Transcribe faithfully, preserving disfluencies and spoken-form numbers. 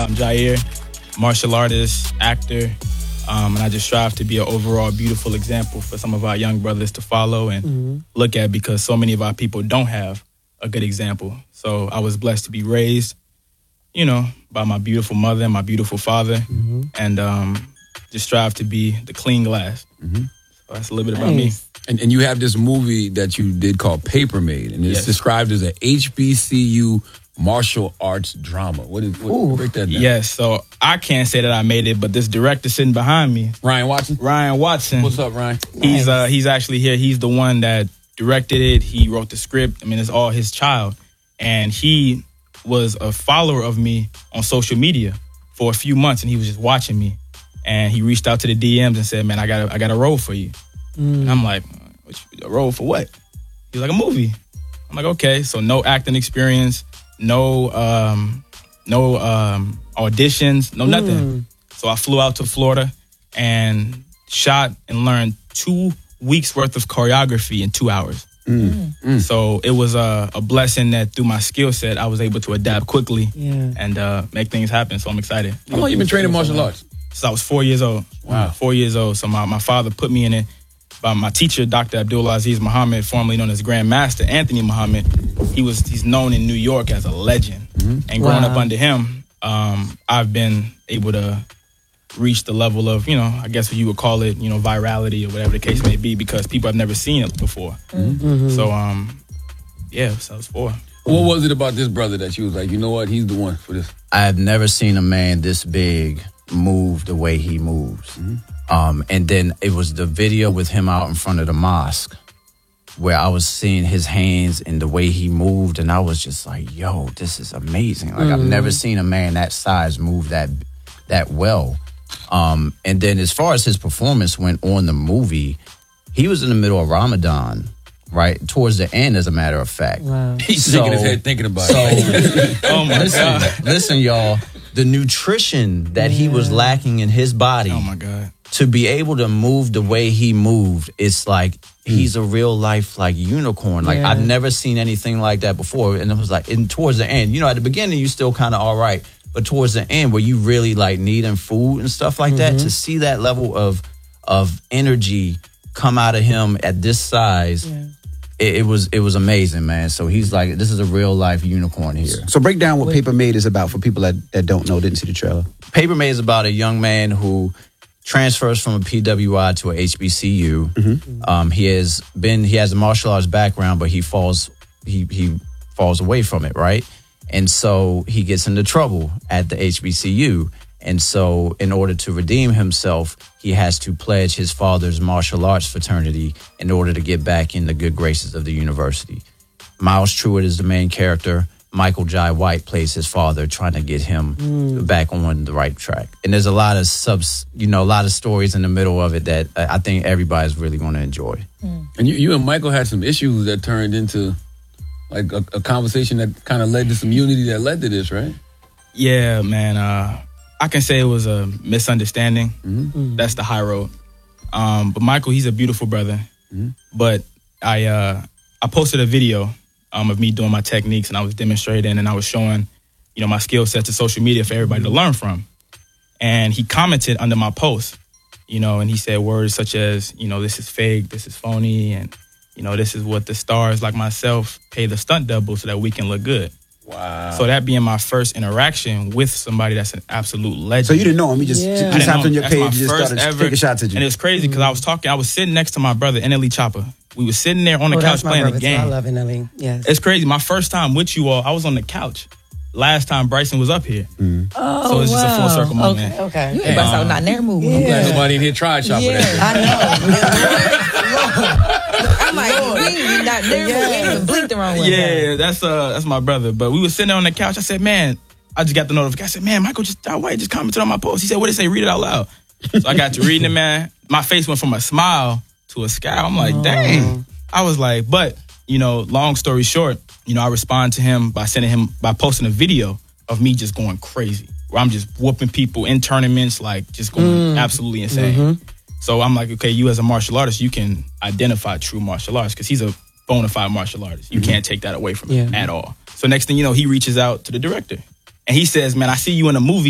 I'm Jair, martial artist, actor, um, and I just strive to be an overall beautiful example for some of our young brothers to follow and mm-hmm. look at, because so many of our people don't have a good example. So I was blessed to be raised, you know, by my beautiful mother and my beautiful father, mm-hmm. and um, just strive to be the clean glass. Mm-hmm. So that's a little bit nice. About me. And, and you have this movie that you did called Paper Made, and it's yes. described as a H B C U martial arts drama. What is what, break that down? Yes, so I can't say that I made it, but this director sitting behind me, Ryan Watson. Ryan Watson. What's up, Ryan? He's nice. uh he's actually here. He's the one that directed it. He wrote the script. I mean, it's all his child, and he was a follower of me on social media for a few months, and he was just watching me, and he reached out to the D Ms and said, "Man, I got a, I got a role for you." Mm. And I'm like, "A role for what?" He's like, "A movie." I'm like, "Okay." So no acting experience. No, um, no um, auditions, no nothing. Mm. So I flew out to Florida and shot and learned two weeks worth of choreography in two hours. Mm. Mm. So it was a, a blessing that through my skill set, I was able to adapt quickly yeah. and uh, make things happen. So I'm excited. How long you been training martial arts? Since I was four years old. Wow. Four years old. So my, my father put me in it. By my teacher, Doctor Abdul Aziz Muhammad, formerly known as Grand Master Anthony Muhammad, he was he's known in New York as a legend. Mm-hmm. And growing wow. up under him, um, I've been able to reach the level of, you know, I guess what you would call it, you know, virality or whatever the case may be, because people have never seen it before. Mm-hmm. So, um, yeah, so I was four. What was it about this brother that you was like, you know what, he's the one for this? I have never seen a man this big move the way he moves. Mm-hmm. Um, and then it was the video with him out in front of the mosque where I was seeing his hands and the way he moved, and I was just like, yo, this is amazing. Like, mm. I've never seen a man that size move that that well. Um, and then as far as his performance went on the movie, he was in the middle of Ramadan, right? Towards the end, as a matter of fact. Wow. He's so, shaking his head thinking about so, it. Oh, my listen, God. Listen, y'all, the nutrition that yeah. he was lacking in his body. Oh, my God. To be able to move the way he moved, it's like he's a real life like unicorn. Like yeah. I've never seen anything like that before. And it was like, and towards the end, you know, at the beginning you still kind of all right, but towards the end where you really like needing food and stuff like mm-hmm. that, to see that level of of energy come out of him at this size. Yeah. It, it was it was amazing, man. So he's like, this is a real life unicorn here. So break down what Wait. Paper Made is about for people that, that don't know, didn't see the trailer. Paper Made is about a young man who transfers from a P W I to a H B C U. Mm-hmm. Um, he has been he has a martial arts background, but he falls he he falls away from it, right? And so he gets into trouble at the H B C U. And so in order to redeem himself, he has to pledge his father's martial arts fraternity in order to get back in the good graces of the university. Miles Truitt is the main character. Michael Jai White plays his father, trying to get him mm. back on the right track. And there's a lot of subs, you know, a lot of stories in the middle of it that I think everybody's really going to enjoy. Mm. And you, you and Michael had some issues that turned into like a, a conversation that kind of led to some unity that led to this, right? Yeah, man. Uh, I can say it was a misunderstanding. Mm-hmm. Mm. That's the high road. Um, but Michael, he's a beautiful brother. Mm. But I, uh, I posted a video Um, of me doing my techniques, and I was demonstrating, and I was showing, you know, my skill set to social media for everybody to learn from. And he commented under my post, you know, and he said words such as, you know, this is fake, this is phony, and, you know, this is what the stars like myself pay the stunt double so that we can look good. Wow. So that being my first interaction with somebody that's an absolute legend. So you didn't know him, you just, yeah. just hopped on your that's page and just started ever, taking shots at you. And it was crazy because mm-hmm. I was talking, I was sitting next to my brother, N L E Chopper. We were sitting there on the oh, couch playing the game. Too. I love N L E. Yes. It's crazy. My first time with you all, I was on the couch. Last time Bryson was up here. Mm. Oh, so it's wow. just a full circle moment. Okay. okay. You ain't bust out not there moving. I'm glad nobody in here tried shot yeah. for that. I know. I'm like, we not there moving. Ain't even blinked the wrong way. Yeah, that's uh, that's my brother. But we were sitting there on the couch. I said, man, I just got the notification. I said, man, Michael just Jai White just commented on my post. He said, what did it say? Read it out loud. So I got to reading it, man. My face went from a smile to a scowl. I'm like, dang. I was like, but, you know, long story short, you know, I respond to him by sending him, by posting a video of me just going crazy, where I'm just whooping people in tournaments, like just going mm. absolutely insane. Mm-hmm. So I'm like, okay, you as a martial artist, you can identify true martial arts, because he's a bona fide martial artist. You mm-hmm. can't take that away from him yeah. at all. So next thing you know, he reaches out to the director and he says, man, I see you in a movie.